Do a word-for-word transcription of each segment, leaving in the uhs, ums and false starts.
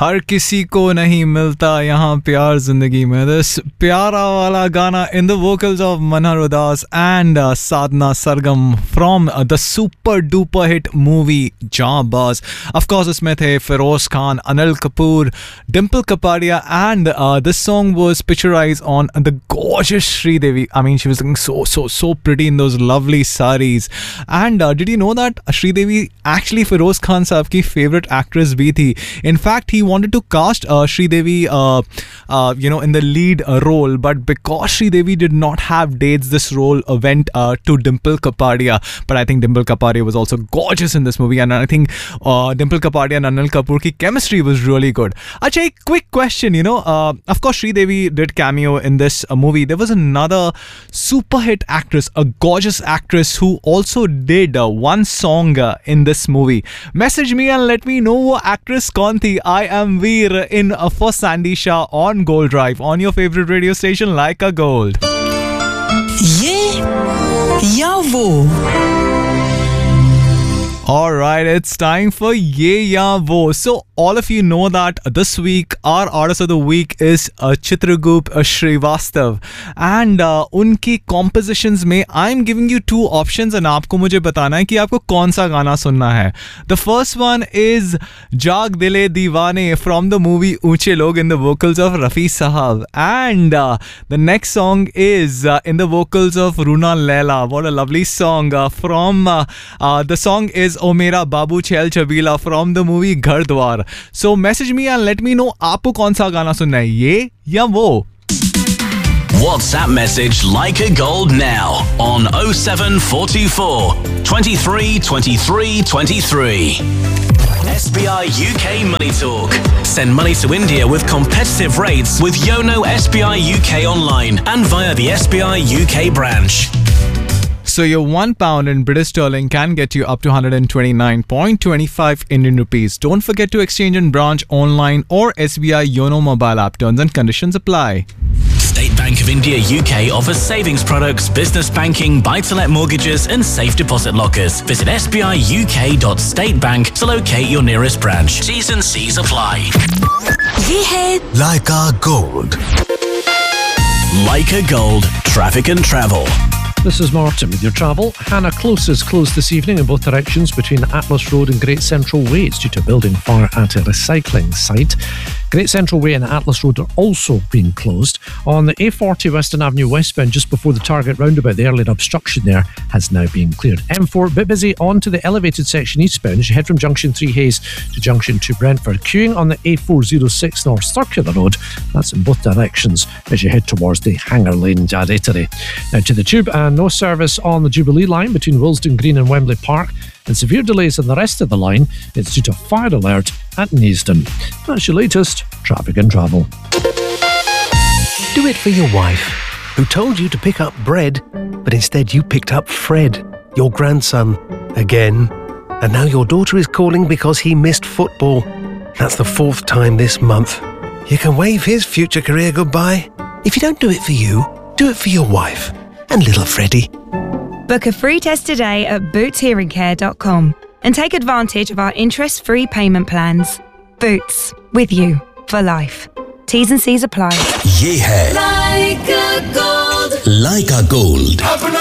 हर किसी को नहीं मिलता यहाँ प्यार जिंदगी में. This प्यारा वाला गाना in the vocals of Manhar Udas and uh, Sadhna Sargam from uh, the super duper hit movie Jaanbaaz. Of course, इसमें थे Feroz Khan, Anil Kapoor, Dimple Kapadia, and uh, this song was picturized on the gorgeous Sridevi. I mean, she was looking so so so pretty in those lovely saris. And uh, did you know that Sridevi actually Feroz Khan साहब की favorite actress भी थी? In fact, he wanted to cast uh, Sridevi, uh, uh, you know, in the lead uh, role, but because Sridevi did not have dates, this role uh, went uh, to Dimple Kapadia. But I think Dimple Kapadia was also gorgeous in this movie, and I think uh, Dimple Kapadia and Anil Kapoor ki chemistry was really good. Acha, a quick question, you know, uh, of course Sridevi did cameo in this uh, movie. There was another super hit actress, a gorgeous actress who also did uh, one song uh, in this movie. Message me and let me know wo actress kaun thi. I am Veer in uh, for Sandy Shah on Gold Drive on your favorite radio station like a gold. Ye ya wo. Alright, it's time for Ye Ya Wo. So, all of you know that this week our artist of the week is uh, Chitragoop uh, Srivastav. And uh, उनकी compositions में I'm giving you two options and आपको मुझे बताना है कि आपको कौन सा गाना सुनना है. The first one is जाग दिले दीवाने from the movie ऊंचे लोग in the vocals of Rafi Sahab. And uh, the next song is uh, in the vocals of Runa Laila. What a lovely song uh, from uh, uh, the song is O Mera Babu Chel Chabila from the movie Ghar Dwar. So message me and let me know आपको कौन सा गाना सुनना है, ये या वो. WhatsApp message Like a Gold now on oh seven four two four, twenty-three, twenty-three, twenty-three. S B I U K Money Talk. Send money to India with competitive rates with Yono S B I U K online and via the S B I U K branch. So your one pound in British sterling can get you up to one hundred twenty-nine point two five Indian rupees. Don't forget to exchange in branch, online or S B I Yono mobile app. Terms and conditions apply. State Bank of India U K offers savings products, business banking, buy-to-let mortgages and safe deposit lockers. Visit s b i u k dot state bank to locate your nearest branch. T's and C's apply. Ye hai Like a Gold. Like a Gold. Traffic and travel. This is Martin with your travel. Hannah Close is closed this evening in both directions between Atlas Road and Great Central Way. It's due to building fire at a recycling site. Great Central Way and Atlas Road are also being closed. On the A forty Western Avenue westbound, just before the Target roundabout, the earlier obstruction there has now been cleared. M four, bit busy on to the elevated section eastbound as you head from Junction three Hayes to Junction two Brentford. Queuing on the A four oh six North Circular Road. That's in both directions as you head towards the Hanger Lane Jarrettery. Now to the Tube, and no service on the Jubilee line between Willesden Green and Wembley Park. And severe delays on the rest of the line. It's due to fire alert at Neasden. That's your latest traffic and travel. Do it for your wife, who told you to pick up bread, but instead you picked up Fred, your grandson, again. And now your daughter is calling because he missed football. That's the fourth time this month. You can wave his future career goodbye. If you don't do it for you, do it for your wife and little Freddie. Book a free test today at boots hearing care dot com and take advantage of our interest-free payment plans. Boots, with you for life. T's and C's apply. Ye hai Like a Gold. Like a Gold.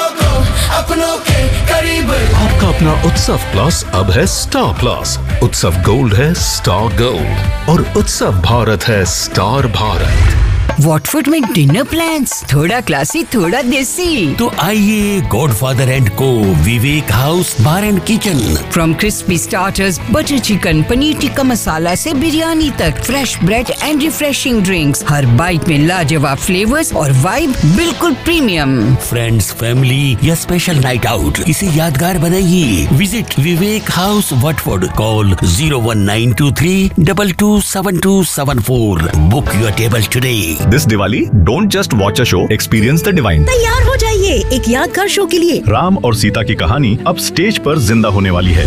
आपका अपना उत्सव plus अब है star plus. उत्सव gold है star gold और उत्सव भारत है स्टार भारत. Watford में डिनर प्लान्स, थोड़ा क्लासी थोड़ा देसी. तो आइए गॉडफादर एंड को विवेक house bar and kitchen. From crispy starters, butter chicken, paneer tikka masala से बिरयानी तक, fresh bread and refreshing drinks. Her bite में लाजवाब फ्लेवर्स और वाइब बिल्कुल प्रीमियम. फ्रेंड्स, फैमिली या स्पेशल नाइट आउट, इसे यादगार बनाइए. Visit Vivek house Watford. Call zero one nine two three two two seven two seven four. Book your table today. This Diwali, don't just watch a show, experience the divine. तैयार हो जाइए एक यादगार show के लिए. राम और सीता की कहानी अब स्टेज पर जिंदा होने वाली है.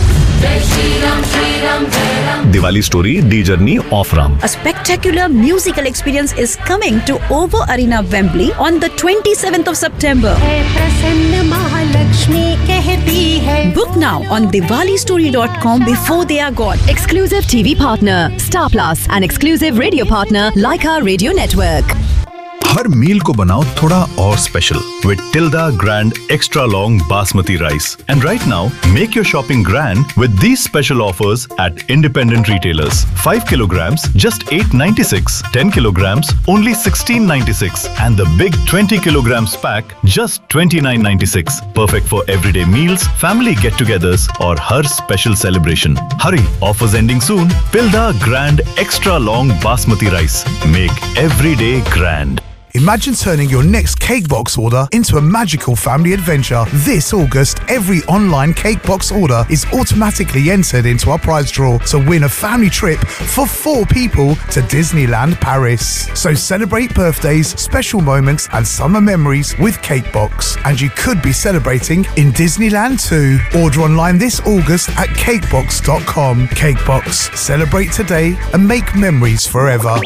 Diwali story, the journey of Ram. A spectacular musical experience is coming to O V O Arena, Wembley on the twenty-seventh of September. Lakshmi कहती है। Book now on diwali story dot com before they are gone. Exclusive T V partner Star Plus and exclusive radio partner Leica Radio Network. हर मील को बनाओ थोड़ा और special with Tilda Grand Extra Long Basmati Rice. And right now, make your shopping grand with these special offers at independent retailers. five kilograms, just eight ninety-six. ten kilograms, only sixteen ninety-six. And the big twenty kilograms pack, just twenty-nine ninety-six. Perfect for everyday meals, family get-togethers, or her special celebration. Hurry, offers ending soon. Tilda Grand Extra Long Basmati Rice. Make every day grand. Imagine turning your next cake box order into a magical family adventure. This August, every online cake box order is automatically entered into our prize draw to win a family trip for four people to Disneyland Paris. So celebrate birthdays, special moments and summer memories with Cakebox. And you could be celebrating in Disneyland too. Order online this August at cakebox dot com. Cakebox. Celebrate today and make memories forever.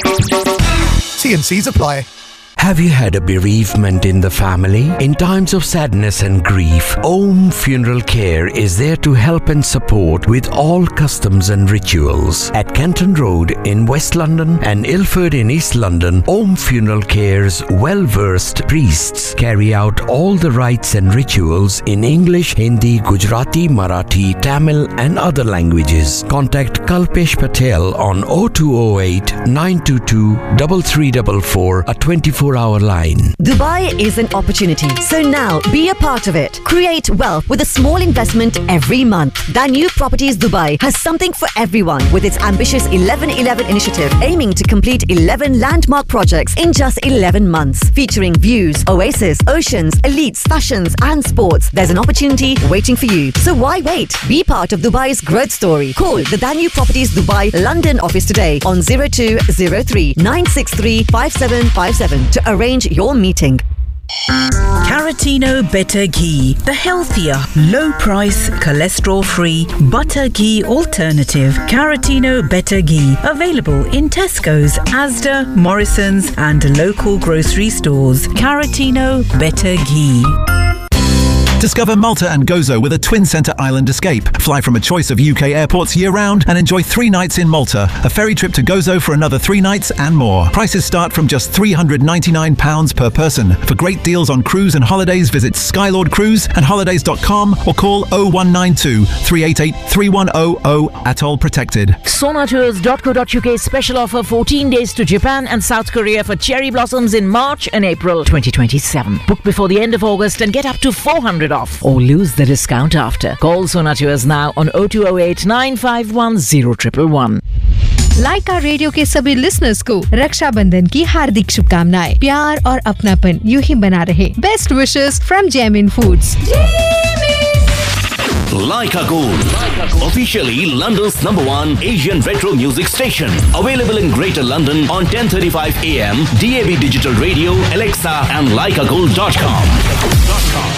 T and C's apply. Have you had a bereavement in the family? In times of sadness and grief, Om Funeral Care is there to help and support with all customs and rituals. At Kenton Road in West London and Ilford in East London, Om Funeral Care's well-versed priests carry out all the rites and rituals in English, Hindi, Gujarati, Marathi, Tamil and other languages. Contact Kalpesh Patel on oh two oh eight, nine two two, three three four four, a twenty-four hour line. Dubai is an opportunity, so now be a part of it. Create wealth with a small investment every month. Danube Properties Dubai has something for everyone with its ambitious eleven eleven initiative aiming to complete eleven landmark projects in just eleven months, featuring views, oasis, oceans, elites, fashions and sports. There's an opportunity waiting for you. So why wait? Be part of Dubai's growth story. Call the Danube Properties Dubai London office today on zero two zero three, nine six three, five seven five seven to arrange your meeting. Caratino Better Ghee, the healthier, low-price, cholesterol-free butter ghee alternative. Caratino Better Ghee, available in Tesco's, Asda, Morrison's and local grocery stores. Caratino Better Ghee. Discover Malta and Gozo with a twin-centre island escape. Fly from a choice of U K airports year-round and enjoy three nights in Malta. A ferry trip to Gozo for another three nights and more. Prices start from just three hundred ninety-nine pounds per person. For great deals on cruise and holidays, visit Skylord Cruise and holidays dot com or call oh one nine two, three eight eight, three one oh oh. Atoll protected. Sona Tours dot co dot uk special offer fourteen days to Japan and South Korea for cherry blossoms in March and April twenty twenty-seven. Book before the end of August and get up to four hundred off or lose the discount after. Call Sona Tours now on oh two oh eight, nine five one, oh one one one. Lyca radio के सभी listeners को रक्षाबंधन की हार्दिक शुभकामनाएं। प्यार और अपनापन यूं ही बना रहे। Best wishes from Jamin Foods. Leica Gold, officially London's number one Asian retro music station. Available in Greater London on ten thirty-five a m, D A B Digital Radio, Alexa and leica gold dot com.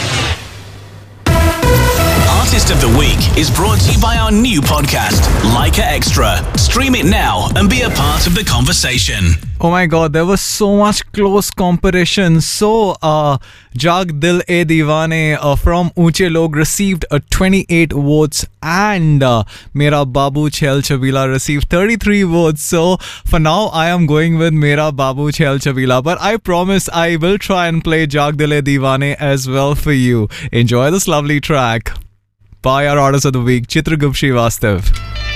Artist of the Week is brought to you by our new podcast, Leica Extra. Stream it now and be a part of the conversation. Oh my god, there was so much close competition. So, uh, Jag Dil E Deewane uh, from Unche Log received uh, twenty-eight votes and uh, Mera Babu Chhel Chabila received thirty-three votes. So, for now, I am going with Mera Babu Chhel Chabila. But I promise I will try and play Jag Dil E Deewane as well for you. Enjoy this lovely track by our Artist of the Week, Chitragupta Srivastav.